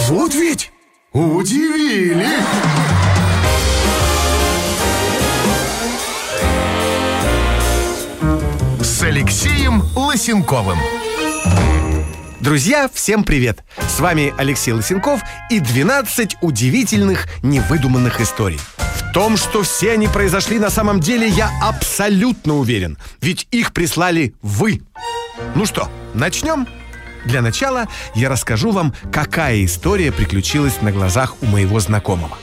Вот ведь удивили. С Алексеем Лысенковым. Друзья, всем привет! С вами Алексей Лысенков и 12 удивительных невыдуманных историй. В том, что все они произошли на самом деле, я абсолютно уверен. Ведь их прислали вы. Ну что, начнем? Для начала я расскажу вам, какая история приключилась на глазах у моего знакомого.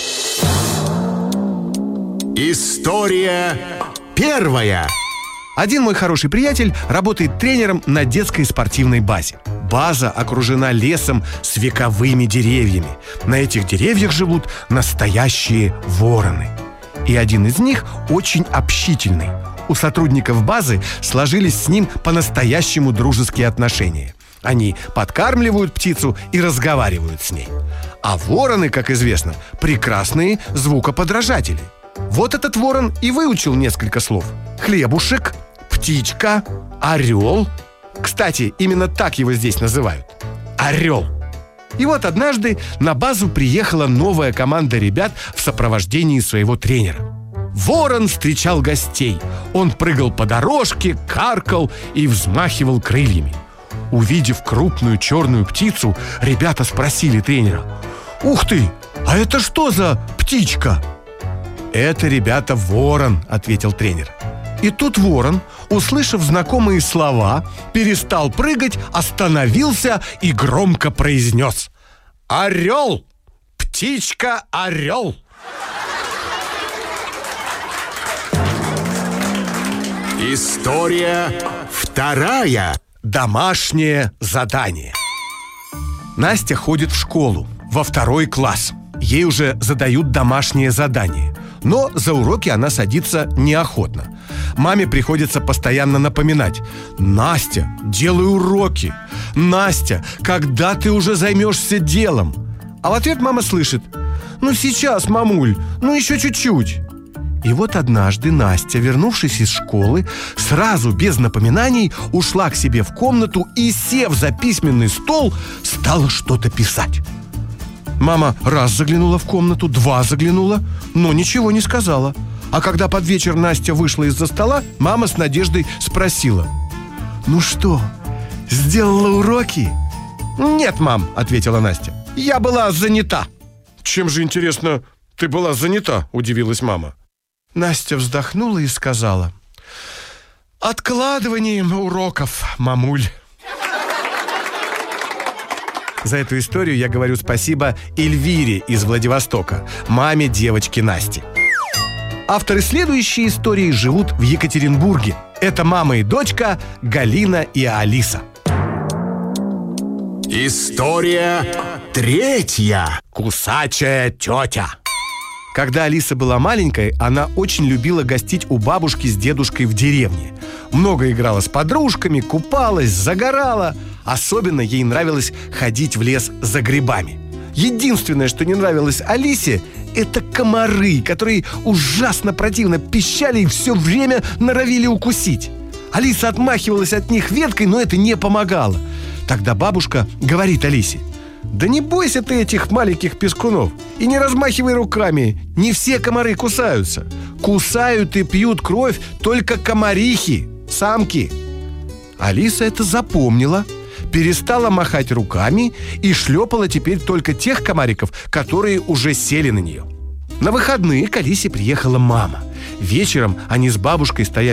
История первая. Один мой хороший приятель работает тренером на детской спортивной базе. База окружена лесом с вековыми деревьями. На этих деревьях живут настоящие вороны. И один из них очень общительный. У сотрудников базы сложились с ним по-настоящему дружеские отношения. Они подкармливают птицу и разговаривают с ней. А вороны, как известно, прекрасные звукоподражатели. Вот этот ворон и выучил несколько слов. Хлебушек, птичка, орел. Кстати, именно так его здесь называют. Орел. И вот однажды на базу приехала новая команда ребят в сопровождении своего тренера. Ворон встречал гостей. Он прыгал по дорожке, каркал и взмахивал крыльями. Увидев крупную черную птицу, ребята спросили тренера: «Ух ты, а это что за птичка?» «Это, ребята, ворон», — ответил тренер. И тут ворон, услышав знакомые слова, перестал прыгать, остановился и громко произнес: «Орел! Птичка, орел!» История вторая. Домашнее задание. Настя ходит в школу, во 2 класс. Ей уже задают домашнее задание. Но за уроки она садится неохотно. Маме приходится постоянно напоминать: «Настя, делай уроки! Настя, когда ты уже займешься делом?» А в ответ мама слышит: «Ну сейчас, мамуль, ну еще чуть-чуть». И вот однажды Настя, вернувшись из школы, сразу без напоминаний ушла к себе в комнату и, сев за письменный стол, стала что-то писать. Мама раз заглянула в комнату, 2 заглянула, но ничего не сказала. А когда под вечер Настя вышла из-за стола, мама с надеждой спросила: «Ну что, сделала уроки?» «Нет, мам», — ответила Настя, — «я была занята». «Чем же, интересно, ты была занята?» — удивилась мама. Настя вздохнула и сказала: «Откладыванием уроков, мамуль». За эту историю я говорю спасибо Эльвире из Владивостока, маме девочки Насти. Авторы следующей истории живут в Екатеринбурге. Это мама и дочка Галина и Алиса. История третья. Кусачая тетя. Когда Алиса была маленькой, она очень любила гостить у бабушки с дедушкой в деревне. Много играла с подружками, купалась, загорала. Особенно ей нравилось ходить в лес за грибами. Единственное, что не нравилось Алисе, это комары, которые ужасно противно пищали и все время норовили укусить. Алиса отмахивалась от них веткой, но это не помогало. Тогда бабушка говорит Алисе: «Да не бойся ты этих маленьких пескунов и не размахивай руками, не все комары кусаются. Кусают и пьют кровь только комарихи, самки». Алиса это запомнила, перестала махать руками и шлепала теперь только тех комариков, которые уже сели на нее. На выходные к Алисе приехала мама. Вечером они с бабушкой стояли